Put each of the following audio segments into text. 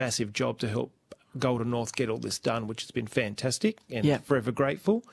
massive job to help Golden North get all this done, which has been fantastic and forever grateful.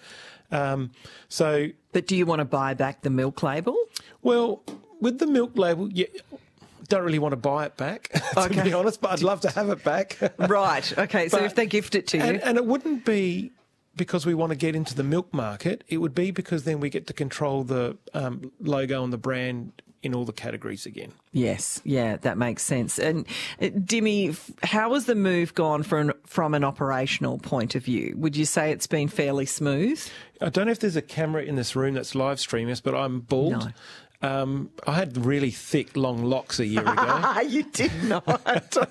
But do you want to buy back the milk label? Well, with the milk label, don't really want to buy it back, to be honest, but I'd love to have it back. Right, okay, so if they gift it to you. And it wouldn't be because we want to get into the milk market, it would be because then we get to control the logo and the brand in all the categories again. Yes, that makes sense. And Dimmy, how has the move gone from an operational point of view? Would you say it's been fairly smooth? I don't know if there's a camera in this room that's live streaming us, but I'm bald. No. I had really thick, long locks a year ago. You did not.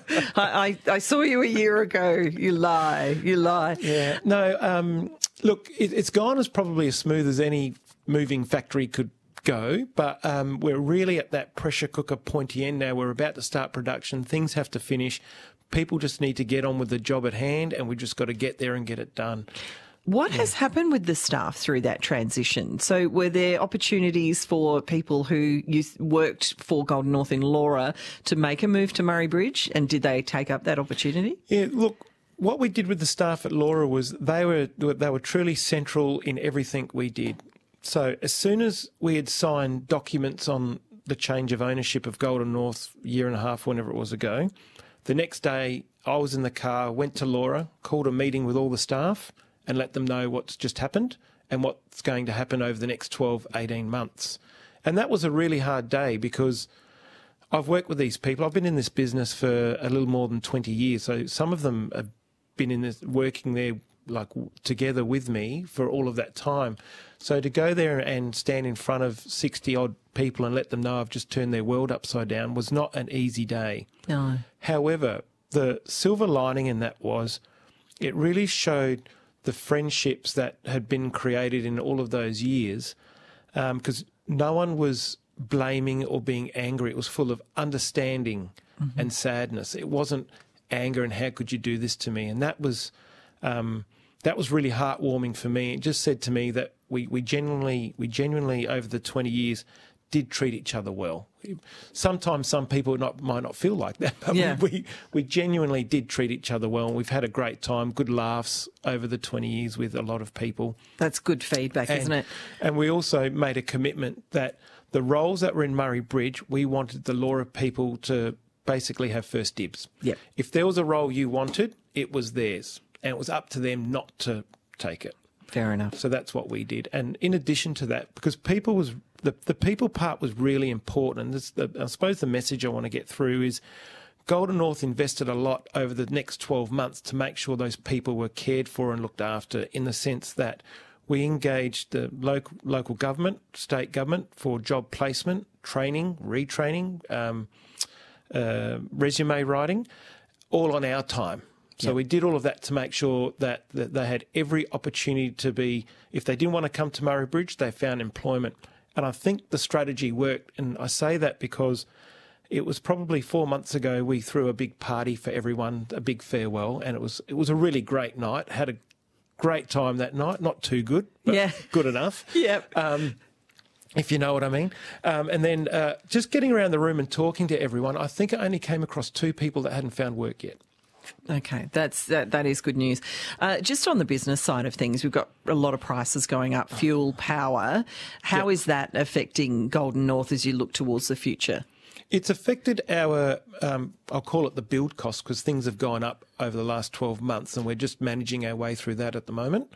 I saw you a year ago. You lie. Yeah. No, look, it's gone as probably as smooth as any moving factory could go, but we're really at that pressure cooker pointy end now. We're about to start production. Things have to finish. People just need to get on with the job at hand, and we just got to get there and get it done. What has happened with the staff through that transition? So were there opportunities for people who worked for Golden North in Laura to make a move to Murray Bridge, and did they take up that opportunity? Yeah, look, what we did with the staff at Laura was they were truly central in everything we did. So as soon as we had signed documents on the change of ownership of Golden North a year and a half, whenever it was ago, the next day I was in the car, went to Laura, called a meeting with all the staff and let them know what's just happened and what's going to happen over the next 12, 18 months. And that was a really hard day because I've worked with these people. I've been in this business for a little more than 20 years. So some of them have been in this, working there like together with me for all of that time. So to go there and stand in front of 60-odd people and let them know I've just turned their world upside down was not an easy day. No. However, the silver lining in that was it really showed the friendships that had been created in all of those years, because no one was blaming or being angry. It was full of understanding and sadness. It wasn't anger and how could you do this to me? And that was really heartwarming for me. It just said to me that we genuinely over the 20 years did treat each other well. Sometimes some people might not feel like that, but we genuinely did treat each other well, and we've had a great time, good laughs over the 20 years with a lot of people. That's good feedback, isn't it? And we also made a commitment that the roles that were in Murray Bridge, we wanted the Laura people to basically have first dibs. Yep. If there was a role you wanted, it was theirs, and it was up to them not to take it. Fair enough. So that's what we did. And in addition to that, because people was the people part was really important. And I suppose the message I want to get through is Golden North invested a lot over the next 12 months to make sure those people were cared for and looked after, in the sense that we engaged the local government, state government for job placement, training, retraining, resume writing, all on our time. So we did all of that to make sure that they had every opportunity to be, if they didn't want to come to Murray Bridge, they found employment. And I think the strategy worked. And I say that because it was probably 4 months ago we threw a big party for everyone, a big farewell, and it was a really great night. Had a great time that night. Not too good, but good enough. Yep. If you know what I mean. And then just getting around the room and talking to everyone, I think I only came across 2 people that hadn't found work yet. Okay, that is good news. Just on the business side of things, we've got a lot of prices going up, fuel, power. How is that affecting Golden North as you look towards the future? It's affected our, I'll call it the build cost, because things have gone up over the last 12 months and we're just managing our way through that at the moment.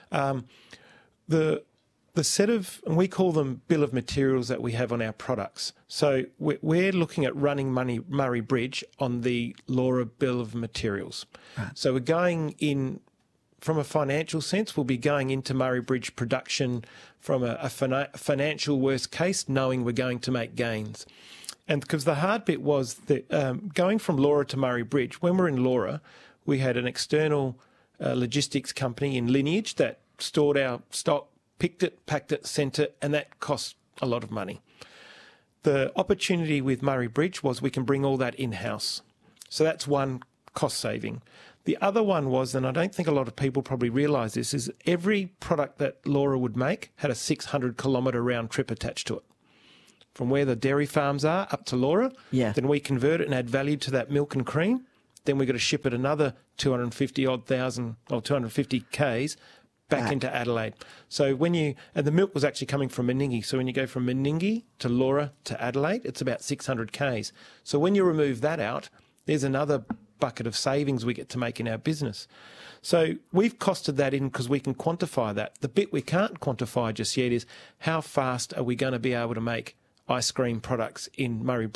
The set of, and we call them bill of materials that we have on our products. So we're looking at running Murray Bridge on the Laura bill of materials. Right. So we're going in, from a financial sense, we'll be going into Murray Bridge production from a financial worst case, knowing we're going to make gains. And because the hard bit was that going from Laura to Murray Bridge, when we're in Laura, we had an external logistics company in Lineage that stored our stock, picked it, packed it, sent it, and that cost a lot of money. The opportunity with Murray Bridge was we can bring all that in-house. So that's one cost saving. The other one was, and I don't think a lot of people probably realise this, is every product that Laura would make had a 600-kilometre round trip attached to it. From where the dairy farms are up to Laura, then we convert it and add value to that milk and cream. then we've got to ship it another 250 odd thousand or 250 Ks back into Adelaide. So and the milk was actually coming from Meningie. So when you go from Meningie to Laura to Adelaide, it's about 600 Ks. So when you remove that out, there's another bucket of savings we get to make in our business. So we've costed that in because we can quantify that. The bit we can't quantify just yet is how fast are we going to be able to make ice cream products in Murray